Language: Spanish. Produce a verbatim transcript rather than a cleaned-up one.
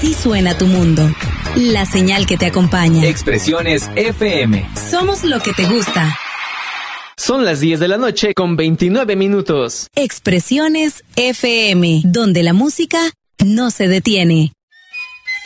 Así suena tu mundo. La señal que te acompaña. Expresiones F M. Somos lo que te gusta. Son las diez de la noche con veintinueve minutos. Expresiones F M, donde la música no se detiene.